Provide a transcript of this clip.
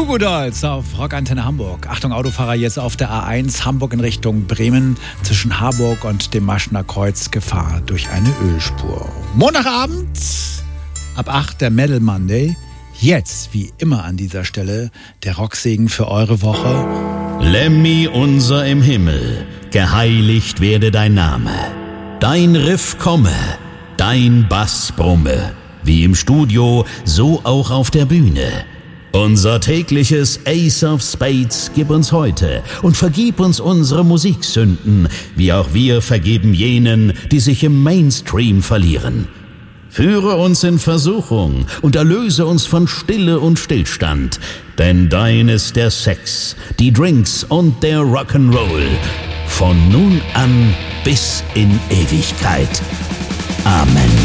Goo Goo Dolls auf Rockantenne Hamburg. Achtung, Autofahrer, jetzt auf der A1 Hamburg in Richtung Bremen. Zwischen Harburg und dem Maschener Kreuz Gefahr durch eine Ölspur. Montagabend ab 8 der Metal Monday. Jetzt, wie immer an dieser Stelle, der Rocksegen für eure Woche. Lemmy unser im Himmel, geheiligt werde dein Name. Dein Riff komme, dein Bass brumme. Wie im Studio, so auch auf der Bühne. Unser tägliches Ace of Spades gib uns heute und vergib uns unsere Musiksünden, wie auch wir vergeben jenen, die sich im Mainstream verlieren. Führe uns in Versuchung und erlöse uns von Stille und Stillstand, denn dein ist der Sex, die Drinks und der Rock'n'Roll, von nun an bis in Ewigkeit. Amen.